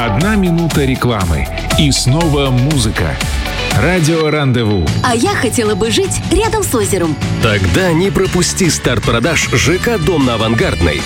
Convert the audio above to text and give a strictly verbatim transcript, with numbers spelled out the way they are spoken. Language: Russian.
Одна минута рекламы. И снова музыка. Радио Рандеву. А я хотела бы жить рядом с озером. Тогда не пропусти старт продаж ЖК «Дом на Авангардной».